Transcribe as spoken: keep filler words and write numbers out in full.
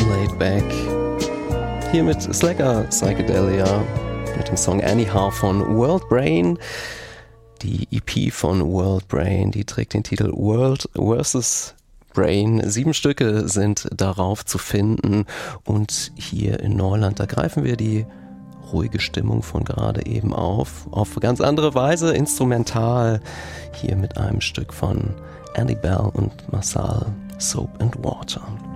Laid Back. Hier mit Slacker Psychedelia, mit dem Song Anyhow von World Brain. Die E P von World Brain, die trägt den Titel World versus. Brain. Sieben Stücke sind darauf zu finden und hier in Neuland, da greifen wir die ruhige Stimmung von gerade eben auf, auf ganz andere Weise, instrumental, hier mit einem Stück von Andy Bell und Massal, Soap and Water.